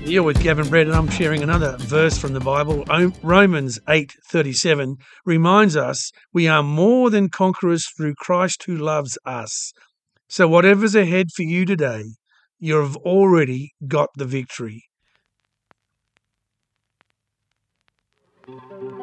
You're with Gavin Brett, and I'm sharing another verse from the Bible. Romans 8:37 reminds us we are more than conquerors through Christ who loves us. So whatever's ahead for you today, you've already got the victory.